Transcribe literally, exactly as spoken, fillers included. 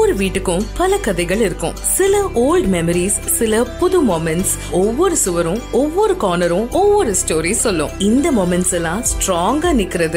ஒவ்வொரு வீட்டுக்கும் பல கதைகள் இருக்கும். சில ஓல்ட் மெமரிஸ், சில புது மொமெண்ட்ஸ். ஒவ்வொரு சுவரும், ஒவ்வொரு கார்னரும் ஒவ்வொரு ஸ்டோரி சொல்லும். இந்த மொமெண்ட்ஸ் எல்லாம் ஸ்ட்ராங்கா நிக்கிறது